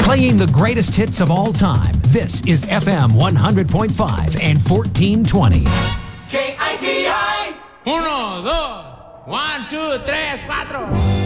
Playing the greatest hits of all time. This is FM 100.5 and 1420. KITI. 1, 2, 1, 2, 3, 4.